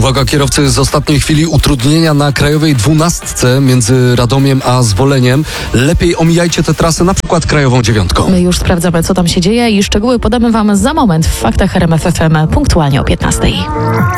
Uwaga, kierowcy z ostatniej chwili, utrudnienia na krajowej 12 między Radomiem a Zwoleniem. Lepiej omijajcie tę trasę, na przykład krajową 9. My już sprawdzamy, co tam się dzieje i szczegóły podamy Wam za moment w Faktach RMF FM punktualnie o 15.